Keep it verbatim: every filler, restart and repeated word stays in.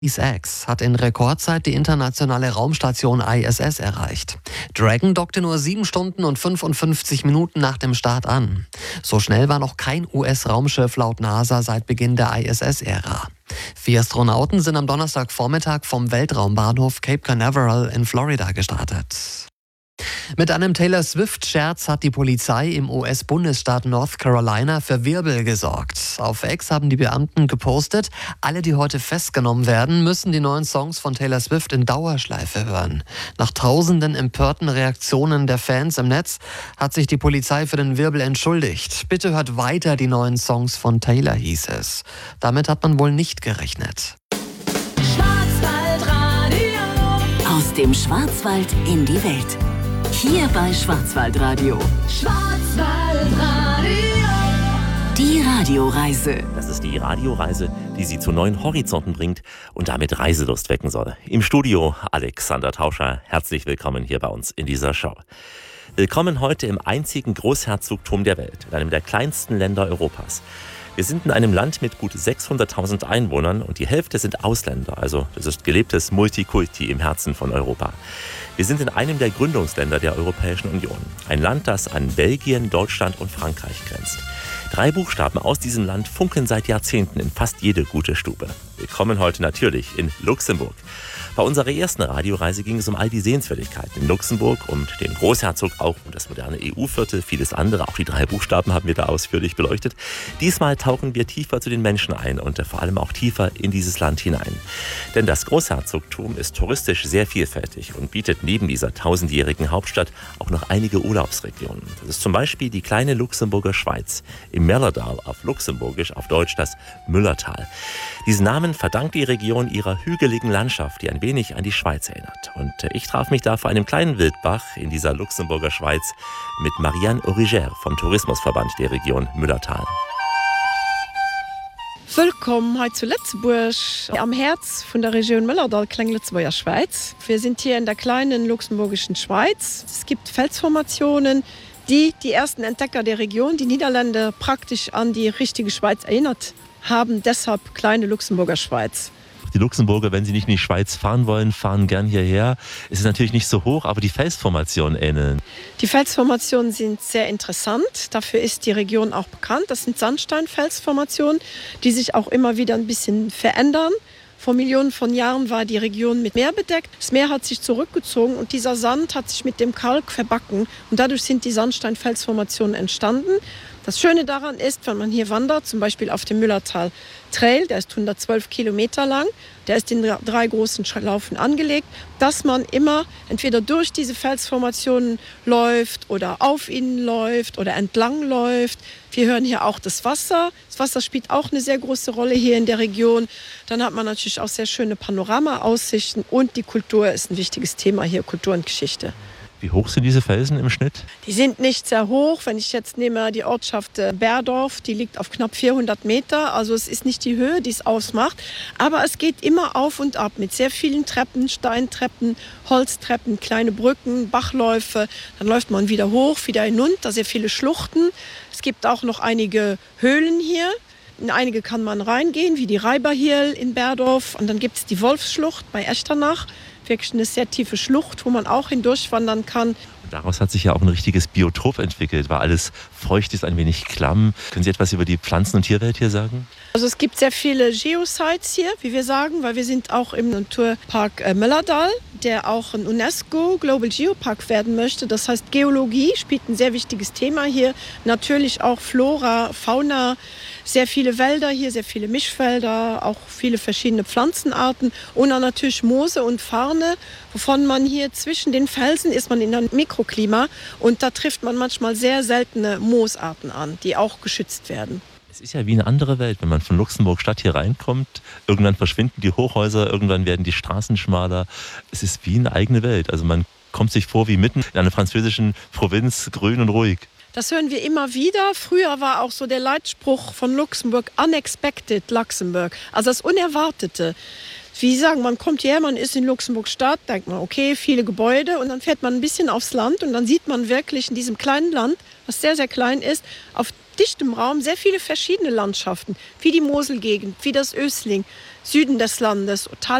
SpaceX hat in Rekordzeit die internationale Raumstation I S S erreicht. Dragon dockte nur sieben Stunden und fünfundfünfzig Minuten nach dem Start an. So schnell war noch kein U S-Raumschiff laut NASA seit Beginn der I S S-Ära. Vier Astronauten sind am Donnerstagvormittag vom Weltraumbahnhof Cape Canaveral in Florida gestartet. Mit einem Taylor Swift-Scherz hat die Polizei im U S-Bundesstaat North Carolina für Wirbel gesorgt. Auf X haben die Beamten gepostet, alle, die heute festgenommen werden, müssen die neuen Songs von Taylor Swift in Dauerschleife hören. Nach tausenden empörten Reaktionen der Fans im Netz hat sich die Polizei für den Wirbel entschuldigt. Bitte hört weiter die neuen Songs von Taylor, hieß es. Damit hat man wohl nicht gerechnet. Schwarzwaldradio. Aus dem Schwarzwald in die Welt. Hier bei Schwarzwaldradio. Schwarzwaldradio. Die Radioreise. Das ist die Radioreise, die Sie zu neuen Horizonten bringt und damit Reiselust wecken soll. Im Studio Alexander Tauscher. Herzlich willkommen hier bei uns in dieser Show. Willkommen heute im einzigen Großherzogtum der Welt, in einem der kleinsten Länder Europas. Wir sind in einem Land mit gut sechshunderttausend Einwohnern und die Hälfte sind Ausländer, also das ist gelebtes Multikulti im Herzen von Europa. Wir sind in einem der Gründungsländer der Europäischen Union, ein Land, das an Belgien, Deutschland und Frankreich grenzt. Drei Buchstaben aus diesem Land funkeln seit Jahrzehnten in fast jede gute Stube. Wir kommen heute natürlich in Luxemburg. Bei unserer ersten Radioreise ging es um all die Sehenswürdigkeiten in Luxemburg, um den Großherzog, auch um das moderne E U-Viertel, vieles andere. Auch die drei Buchstaben haben wir da ausführlich beleuchtet. Diesmal tauchen wir tiefer zu den Menschen ein und vor allem auch tiefer in dieses Land hinein. Denn das Großherzogtum ist touristisch sehr vielfältig und bietet neben dieser tausendjährigen Hauptstadt auch noch einige Urlaubsregionen. Das ist zum Beispiel die kleine Luxemburger Schweiz. Im Mellerdaal, auf Luxemburgisch, auf Deutsch das Müllertal. Diesen Namen verdankt die Region ihrer hügeligen Landschaft, die ein wenig an die Schweiz erinnert. Und ich traf mich da vor einem kleinen Wildbach in dieser Luxemburger Schweiz mit Marianne Auriger vom Tourismusverband der Region Müllertal. Willkommen heute zu Letzburg, am Herz von der Region Müllerdaal, Klein-Letzburger Schweiz. Wir sind hier in der kleinen luxemburgischen Schweiz. Es gibt Felsformationen, die die ersten Entdecker der Region, die Niederländer, praktisch an die richtige Schweiz erinnert haben. Deshalb kleine Luxemburger Schweiz. Die Luxemburger, wenn sie nicht in die Schweiz fahren wollen, fahren gern hierher. Es ist natürlich nicht so hoch, aber die Felsformationen ähneln. Die Felsformationen sind sehr interessant. Dafür ist die Region auch bekannt. Das sind Sandsteinfelsformationen, die sich auch immer wieder ein bisschen verändern. Vor Millionen von Jahren war die Region mit Meer bedeckt. Das Meer hat sich zurückgezogen und dieser Sand hat sich mit dem Kalk verbacken. Und dadurch sind die Sandsteinfelsformationen entstanden. Das Schöne daran ist, wenn man hier wandert, zum Beispiel auf dem Müllertal Trail, der ist hundertzwölf Kilometer lang, der ist in drei großen Schlaufen angelegt, dass man immer entweder durch diese Felsformationen läuft oder auf ihnen läuft oder entlang läuft. Wir hören hier auch das Wasser. Das Wasser spielt auch eine sehr große Rolle hier in der Region. Dann hat man natürlich auch sehr schöne Panoramaaussichten und die Kultur ist ein wichtiges Thema hier, Kultur und Geschichte. Wie hoch sind diese Felsen im Schnitt? Die sind nicht sehr hoch. Wenn ich jetzt nehme die Ortschaft Berdorf, die liegt auf knapp vierhundert Meter. Also es ist nicht die Höhe, die es ausmacht. Aber es geht immer auf und ab mit sehr vielen Treppen, Steintreppen, Holztreppen, kleine Brücken, Bachläufe. Dann läuft man wieder hoch, wieder hinunter, sehr viele Schluchten. Es gibt auch noch einige Höhlen hier. In einige kann man reingehen, wie die Reiberhirl in Berdorf. Und dann gibt es die Wolfsschlucht bei Echternach. Wirklich eine sehr tiefe Schlucht, wo man auch hindurchwandern kann. Daraus hat sich ja auch ein richtiges Biotop entwickelt, weil alles feucht ist, ein wenig klamm. Können Sie etwas über die Pflanzen- und Tierwelt hier sagen? Also es gibt sehr viele Geosites hier, wie wir sagen, weil wir sind auch im Naturpark äh, Müllerdaal, der auch ein UNESCO Global Geopark werden möchte. Das heißt, Geologie spielt ein sehr wichtiges Thema hier. Natürlich auch Flora, Fauna, sehr viele Wälder hier, sehr viele Mischwälder, auch viele verschiedene Pflanzenarten und dann natürlich Moose und Farne, wovon man hier zwischen den Felsen ist man in einem Mikroklima und da trifft man manchmal sehr seltene Moosarten an, die auch geschützt werden. Es ist ja wie eine andere Welt, wenn man von Luxemburg Stadt hier reinkommt. Irgendwann verschwinden die Hochhäuser, irgendwann werden die Straßen schmaler. Es ist wie eine eigene Welt. Also man kommt sich vor wie mitten in einer französischen Provinz, grün und ruhig. Das hören wir immer wieder. Früher war auch so der Leitspruch von Luxemburg Unexpected Luxemburg, also das Unerwartete. Wie sagen, man kommt hierher, man ist in Luxemburg-Stadt, denkt man, okay, viele Gebäude und dann fährt man ein bisschen aufs Land und dann sieht man wirklich in diesem kleinen Land, was sehr, sehr klein ist, auf dichtem Raum sehr viele verschiedene Landschaften, wie die Moselgegend, wie das Ösling, Süden des Landes,